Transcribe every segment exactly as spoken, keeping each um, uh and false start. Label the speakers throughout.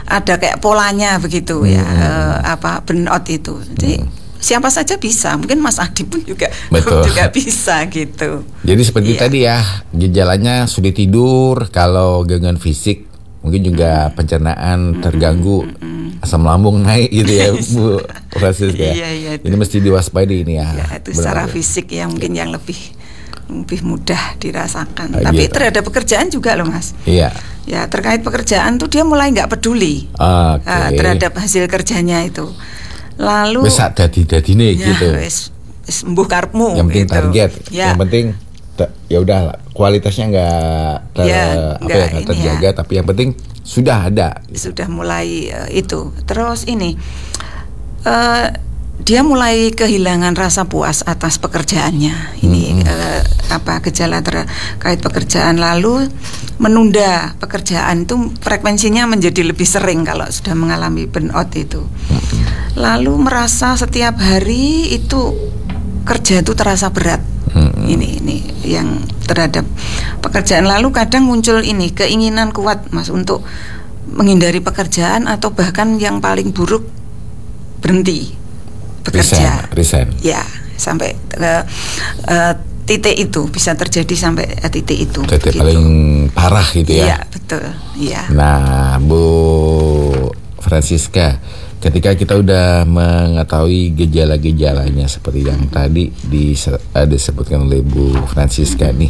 Speaker 1: ada kayak polanya begitu
Speaker 2: hmm.
Speaker 1: ya, uh, apa burnout itu. Jadi hmm. siapa saja bisa, mungkin Mas Adi pun juga juga bisa gitu.
Speaker 2: Jadi seperti yeah. tadi ya, gejalanya sulit tidur, kalau gangguan fisik mungkin juga mm. pencernaan mm. terganggu, mm. asam lambung naik gitu ya Bu Francisca.
Speaker 1: Iya, iya,
Speaker 2: ini mesti diwaspadai ini ya.
Speaker 1: Ya itu secara fisik ya mungkin yang lebih lebih mudah dirasakan.
Speaker 2: Ah,
Speaker 1: Tapi
Speaker 2: gitu.
Speaker 1: terhadap pekerjaan juga loh Mas.
Speaker 2: Iya.
Speaker 1: Ya terkait pekerjaan tuh dia mulai nggak peduli
Speaker 2: okay.
Speaker 1: uh, terhadap hasil kerjanya itu. Lalu
Speaker 2: wis sak dadi-dadine
Speaker 1: ya,
Speaker 2: gitu.
Speaker 1: Wis wis mbuh karepmu.
Speaker 2: Yang penting
Speaker 1: gitu.
Speaker 2: target.
Speaker 1: Ya.
Speaker 2: Yang penting ya udah kualitasnya nggak ter,
Speaker 1: ya,
Speaker 2: apa ya, terjaga, ya. Tapi yang penting sudah ada.
Speaker 1: Gitu. Sudah mulai uh, itu. Terus ini uh, dia mulai kehilangan rasa puas atas pekerjaannya. Ini mm-hmm. uh, apa gejala terkait pekerjaan, lalu menunda pekerjaan itu frekuensinya menjadi lebih sering kalau sudah mengalami burnout itu. Mm-hmm. Lalu merasa setiap hari itu kerja itu terasa berat. Mm-hmm. Ini ini yang terhadap pekerjaan. Lalu kadang muncul ini keinginan kuat Mas untuk menghindari pekerjaan atau bahkan yang paling buruk berhenti bekerja.
Speaker 2: Resign, resign.
Speaker 1: Ya, sampai ke uh, titik itu bisa terjadi sampai uh, titik itu.
Speaker 2: Titik
Speaker 1: gitu.
Speaker 2: Paling parah gitu ya.
Speaker 1: Iya, betul. Iya.
Speaker 2: Nah, Bu Francisca, ketika kita udah mengetahui gejala-gejalanya seperti yang tadi disebutkan oleh Bu Francisca nih,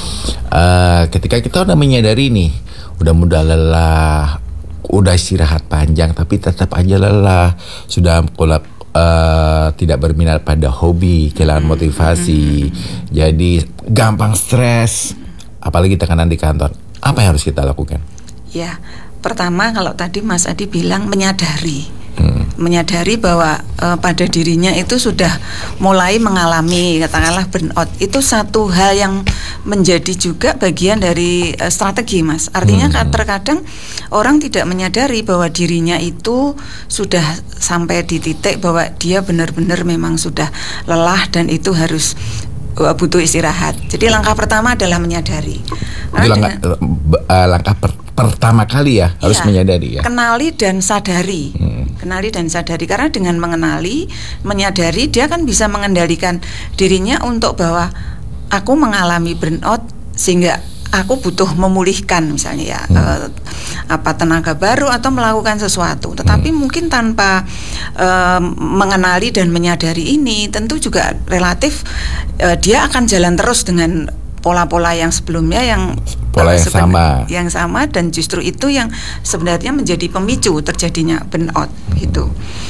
Speaker 2: uh, ketika kita udah menyadari nih, udah mudah lelah, udah istirahat panjang tapi tetap aja lelah, sudah kolap, uh, tidak berminat pada hobi, kehilangan motivasi, jadi gampang stres, apalagi tekanan di kantor, apa yang harus kita lakukan?
Speaker 1: Ya, pertama kalau tadi Mas Adi bilang menyadari,
Speaker 2: hmm.
Speaker 1: menyadari bahwa uh, pada dirinya itu sudah mulai mengalami katakanlah burnout, itu satu hal yang menjadi juga bagian dari uh, strategi Mas. Artinya hmm. terkadang orang tidak menyadari bahwa dirinya itu sudah sampai di titik bahwa dia benar-benar memang sudah lelah dan itu harus uh, butuh istirahat. Jadi langkah pertama adalah menyadari.
Speaker 2: Jadi langkah, uh, langkah per, pertama kali ya harus ya, menyadari ya.
Speaker 1: Kenali dan sadari. Hmm. Kenali dan sadari, karena dengan mengenali, menyadari, dia kan bisa mengendalikan dirinya untuk bahwa aku mengalami burnout sehingga aku butuh memulihkan misalnya ya, hmm. uh, apa tenaga baru atau melakukan sesuatu. Tetapi hmm. mungkin tanpa uh, mengenali dan menyadari ini, tentu juga relatif uh, dia akan jalan terus dengan pola-pola yang sebelumnya yang
Speaker 2: pola yang
Speaker 1: seben-
Speaker 2: sama
Speaker 1: yang sama dan justru itu yang sebenarnya menjadi pemicu terjadinya burnout hmm. gitu.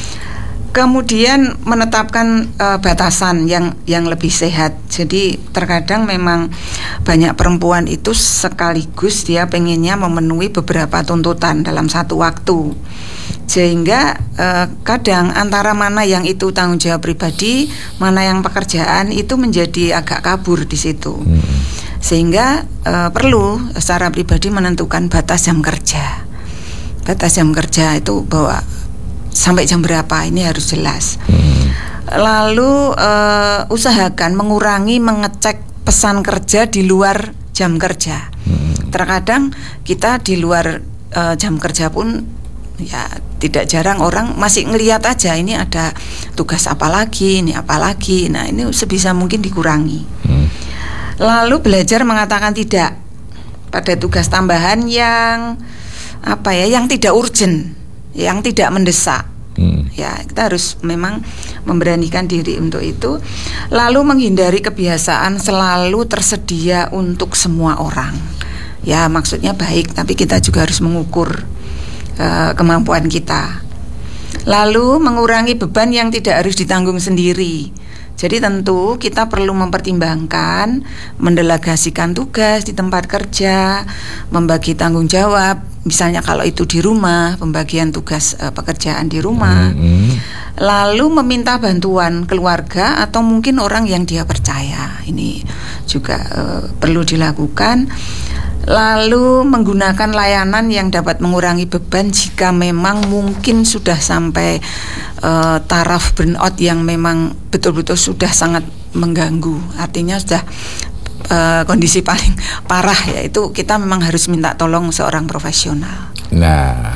Speaker 1: Kemudian menetapkan uh, batasan yang yang lebih sehat. Jadi terkadang memang banyak perempuan itu sekaligus dia pengennya memenuhi beberapa tuntutan dalam satu waktu, sehingga uh, kadang antara mana yang itu tanggung jawab pribadi, mana yang pekerjaan itu menjadi agak kabur di situ. Hmm. Sehingga uh, perlu secara pribadi menentukan batas jam kerja. Batas jam kerja itu bahwa sampai jam berapa ini harus jelas. Hmm. Lalu uh, usahakan mengurangi mengecek pesan kerja di luar jam kerja. Hmm. Terkadang kita di luar uh, jam kerja pun ya tidak jarang orang masih ngelihat aja ini ada tugas apa lagi, ini apa lagi. Nah, ini sebisa mungkin dikurangi. Hmm. Lalu belajar mengatakan tidak pada tugas tambahan yang apa ya, yang tidak urgent, yang tidak mendesak. Hmm. Ya, kita harus memang memberanikan diri untuk itu. Lalu menghindari kebiasaan selalu tersedia untuk semua orang. Ya, maksudnya baik, tapi kita juga harus mengukur uh, kemampuan kita. Lalu mengurangi beban yang tidak harus ditanggung sendiri. Jadi tentu kita perlu mempertimbangkan mendelegasikan tugas di tempat kerja, membagi tanggung jawab, misalnya kalau itu di rumah, pembagian tugas uh, pekerjaan di rumah. Mm-hmm. Lalu meminta bantuan keluarga atau mungkin orang yang dia percaya. Ini juga uh, perlu dilakukan. Lalu menggunakan layanan yang dapat mengurangi beban jika memang mungkin sudah sampai uh, taraf burnout yang memang betul-betul sudah sangat mengganggu. Artinya sudah uh, kondisi paling parah, yaitu kita memang harus minta tolong seorang profesional.
Speaker 2: Nah,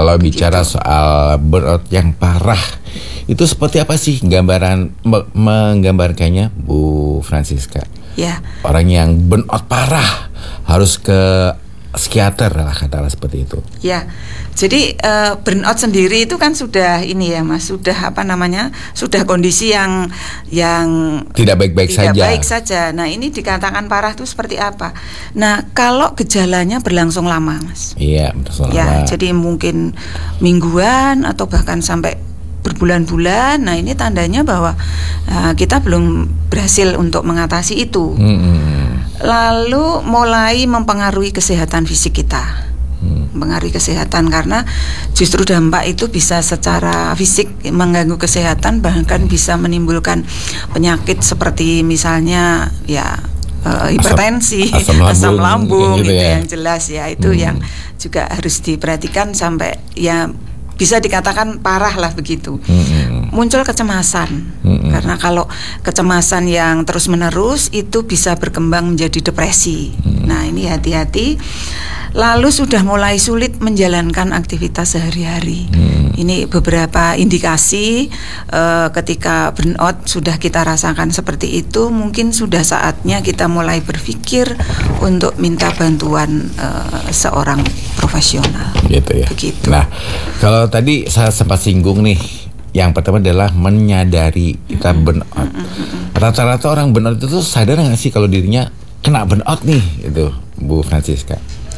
Speaker 2: Kalau bicara gitu. Soal burnout yang parah, itu seperti apa sih gambaran me- menggambarkannya, Bu Francisca?
Speaker 1: Ya.
Speaker 2: Orang yang burnout parah harus ke psikiater lah, katakanlah seperti itu.
Speaker 1: Ya, jadi uh, burnout sendiri itu kan sudah ini ya Mas, sudah apa namanya, sudah kondisi yang yang
Speaker 2: tidak baik-baik
Speaker 1: tidak
Speaker 2: saja.
Speaker 1: baik saja. Nah ini dikatakan parah itu seperti apa? Nah kalau gejalanya berlangsung lama Mas.
Speaker 2: Iya, berlangsung
Speaker 1: ya,
Speaker 2: lama.
Speaker 1: Jadi mungkin mingguan atau bahkan sampai berbulan-bulan. Nah ini tandanya bahwa uh, kita belum berhasil untuk mengatasi itu. Hmm. Lalu mulai mempengaruhi kesehatan fisik kita, hmm. mempengaruhi kesehatan karena justru dampak itu bisa secara fisik mengganggu kesehatan, bahkan bisa menimbulkan penyakit seperti misalnya ya uh, hipertensi,
Speaker 2: asam, asam lambung,
Speaker 1: asam lambung
Speaker 2: gitu
Speaker 1: itu
Speaker 2: ya.
Speaker 1: yang jelas ya itu hmm. yang juga harus diperhatikan sampai ya bisa dikatakan parah lah begitu. Hmm. Muncul kecemasan, hmm. karena kalau kecemasan yang terus menerus itu bisa berkembang menjadi depresi. Hmm. Nah ini hati-hati. Lalu sudah mulai sulit menjalankan aktivitas sehari-hari. Hmm. Ini beberapa indikasi uh, ketika burnout sudah kita rasakan seperti itu, mungkin sudah saatnya kita mulai berpikir untuk minta bantuan uh, seorang profesional.
Speaker 2: Gitu ya.
Speaker 1: Begitu.
Speaker 2: Nah, kalau tadi saya sempat singgung nih, yang pertama adalah menyadari kita burnout. Mm-hmm. Rata-rata orang burnout itu sadar nggak sih kalau dirinya kena burnout nih, itu Bu Francisca?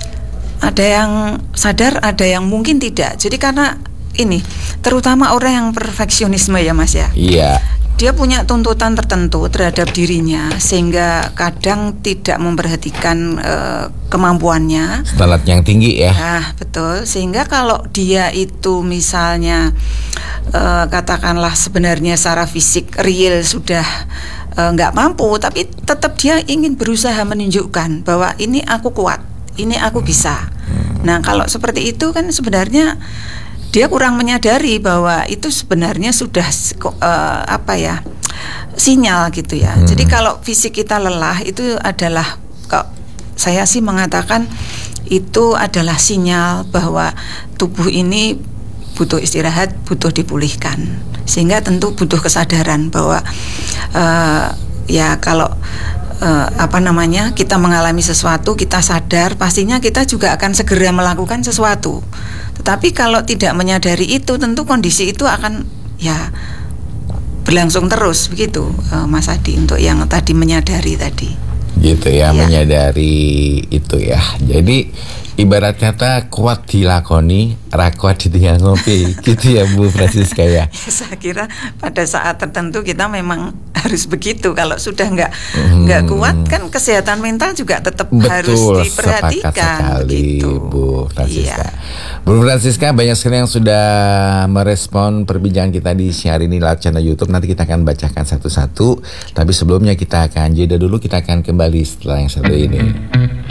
Speaker 1: Ada yang sadar, ada yang mungkin tidak. Jadi karena ini, terutama orang yang perfeksionisme ya Mas ya.
Speaker 2: Iya.
Speaker 1: Dia punya tuntutan tertentu terhadap dirinya sehingga kadang tidak memperhatikan uh, kemampuannya.
Speaker 2: Standar yang tinggi ya.
Speaker 1: Nah, betul. Sehingga kalau dia itu misalnya uh, katakanlah sebenarnya secara fisik real sudah nggak uh, mampu, tapi tetap dia ingin berusaha menunjukkan bahwa ini aku kuat, ini aku bisa. Nah, kalau seperti itu kan sebenarnya dia kurang menyadari bahwa itu sebenarnya sudah uh, apa ya, sinyal gitu ya. Hmm. Jadi kalau fisik kita lelah itu adalah, kok saya sih mengatakan itu adalah sinyal bahwa tubuh ini butuh istirahat, butuh dipulihkan. Sehingga tentu butuh kesadaran bahwa uh, ya kalau Uh, apa namanya kita mengalami sesuatu, kita sadar, pastinya kita juga akan segera melakukan sesuatu. Tetapi kalau tidak menyadari itu, tentu kondisi itu akan ya berlangsung terus begitu, uh, Mas Adi, untuk yang tadi menyadari tadi.
Speaker 2: Gitu ya, ya, menyadari itu ya. Jadi ibarat kata kuat dilakoni, rakuat ditinggal ngopi, gitu ya Bu Francisca ya.
Speaker 1: Ya. Saya kira pada saat tertentu kita memang harus begitu. Kalau sudah nggak
Speaker 2: hmm.
Speaker 1: nggak kuat kan kesehatan mental juga tetap
Speaker 2: Betul,
Speaker 1: harus diperhatikan.
Speaker 2: Sekali,
Speaker 1: begitu.
Speaker 2: Bu Francisca.
Speaker 1: Ya.
Speaker 2: Bu Francisca, banyak sekali yang sudah merespon perbincangan kita di siang hari ini lewat channel YouTube. Nanti kita akan bacakan satu-satu. Tapi sebelumnya kita akan jeda dulu, kita akan kembali setelah yang satu ini.